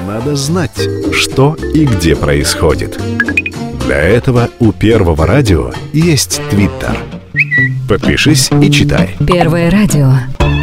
надо знать, что и где происходит. Для этого у Первого радио есть Твиттер. Подпишись и читай. Первое радио.